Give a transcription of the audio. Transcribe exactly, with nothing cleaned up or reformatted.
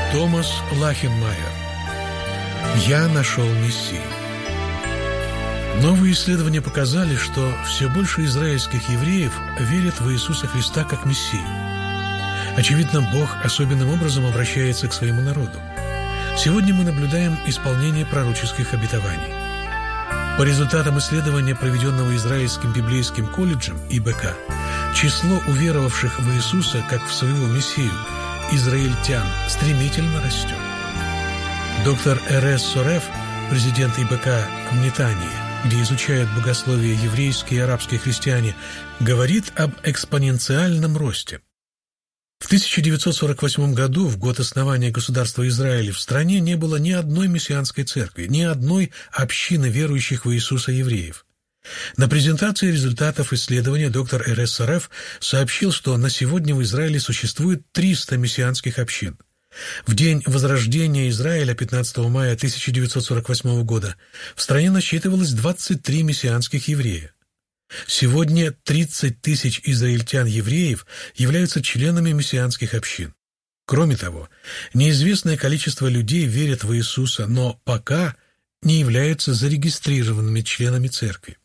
Томас Лахенмайер. «Я нашел Мессию». Новые исследования показали, что все больше израильских евреев верят в Иисуса Христа как Мессию. Очевидно, Бог особенным образом обращается к своему народу. Сегодня мы наблюдаем исполнение пророческих обетований. По результатам исследования, проведенного Израильским библейским колледжем И Бэ Ка, число уверовавших в Иисуса как в своего Мессию израильтян стремительно растет. Доктор Эрес Сореф, президент И Бэ Ка в Нетании, где изучают богословие еврейские и арабские христиане, говорит об экспоненциальном росте. В тысяча девятьсот сорок восьмом году, в год основания государства Израиль, в стране не было ни одной мессианской церкви, ни одной общины верующих в Иисуса евреев. На презентации результатов исследования доктор Эрес Сореф сообщил, что на сегодня в Израиле существует триста мессианских общин. В день возрождения Израиля, пятнадцатого мая тысяча девятьсот сорок восьмого года, в стране насчитывалось двадцать три мессианских еврея. Сегодня тридцать тысяч израильтян-евреев являются членами мессианских общин. Кроме того, неизвестное количество людей верят в Иисуса, но пока не являются зарегистрированными членами церкви.